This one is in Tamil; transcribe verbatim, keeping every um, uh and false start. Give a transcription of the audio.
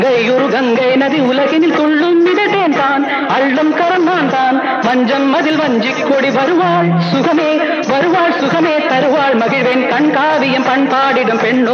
ஒரு கங்கை நதி உலகினில் துள்ளும் மிதட்டேன் தான் அள்ளும் கரம் நான் தான் மஞ்சம் மதில் வஞ்சிக் கொடி வருவாள் சுகமே வருவாள் சுகமே தருவாள் மகிழ்வேன் கண்காவியம் பண்பாடிடும் பெண்ணோ